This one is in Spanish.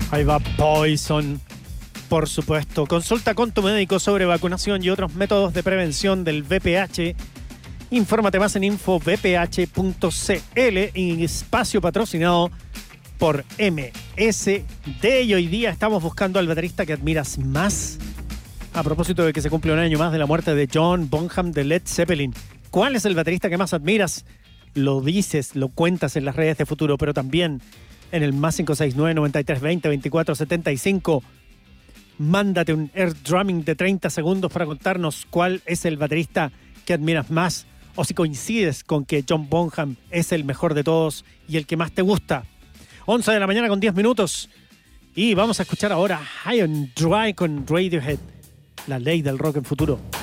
Ahí va Poison, por supuesto. Consulta con tu médico sobre vacunación y otros métodos de prevención del VPH. Infórmate más en infovph.cl, en espacio patrocinado por MSD. Y hoy día estamos buscando al baterista que admiras más. A propósito de que se cumple un año más de la muerte de John Bonham de Led Zeppelin. ¿Cuál es el baterista que más admiras? Lo dices, lo cuentas en las redes de Futuro, pero también en el más 569-9320-2475. Mándate un air drumming de 30 segundos para contarnos cuál es el baterista que admiras más, o si coincides con que John Bonham es el mejor de todos y el que más te gusta. 11 de la mañana con 10 minutos. Y vamos a escuchar ahora High and Dry con Radiohead. La ley del rock en Futuro.